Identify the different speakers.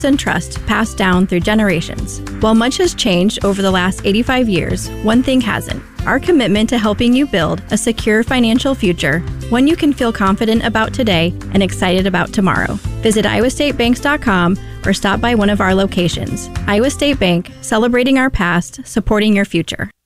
Speaker 1: and trust passed down through generations. While much has changed over the last 85 years, one thing hasn't: our commitment to helping you build a secure financial future, one you can feel confident about today and excited about tomorrow. Visit iowastatebanks.com or stop by one of our locations. Iowa State Bank, celebrating our past, supporting your future.